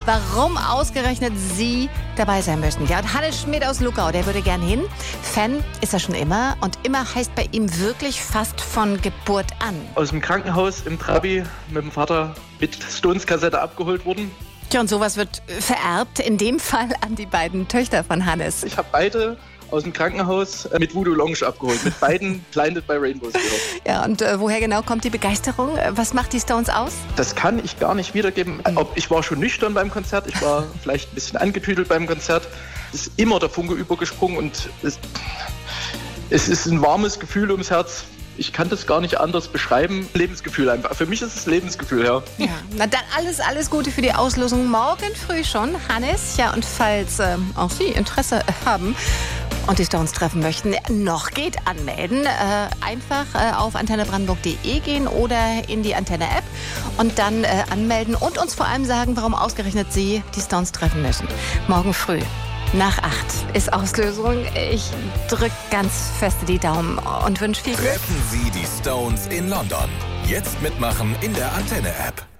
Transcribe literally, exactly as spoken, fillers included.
warum ausgerechnet Sie dabei sein müssen. Ja, und Hannes Schmidt aus Luckau, der würde gern hin. Fan ist er schon immer und immer heißt bei ihm wirklich fast von Geburt an. Aus dem Krankenhaus im Trabi mit dem Vater mit Stones-Kassette abgeholt worden. Tja, und sowas wird vererbt, in dem Fall an die beiden Töchter von Hannes. Ich habe beide aus dem Krankenhaus mit Voodoo Lounge abgeholt. Mit beiden Blinded by Rainbows gehört. Ja, und äh, woher genau kommt die Begeisterung? Was macht die Stones aus? Das kann ich gar nicht wiedergeben. Ob, ich war schon nüchtern beim Konzert, ich war vielleicht ein bisschen angetüdelt beim Konzert. Es ist immer der Funke übergesprungen und es, es ist ein warmes Gefühl ums Herz. Ich kann das gar nicht anders beschreiben. Lebensgefühl einfach. Für mich ist es Lebensgefühl, ja. Ja, na dann alles, alles Gute für die Auslosung morgen früh schon, Hannes. Ja, und falls äh, auch Sie Interesse haben und die Stones treffen möchten, noch geht anmelden. Äh, einfach äh, auf antenne brandenburg punkt de gehen oder in die Antenne-App und dann äh, anmelden und uns vor allem sagen, warum ausgerechnet Sie die Stones treffen müssen. Morgen früh. Nach acht ist Auslösung. Ich drücke ganz fest die Daumen und wünsche viel Glück. Treffen Sie die Stones in London. Jetzt mitmachen in der Antenne-App.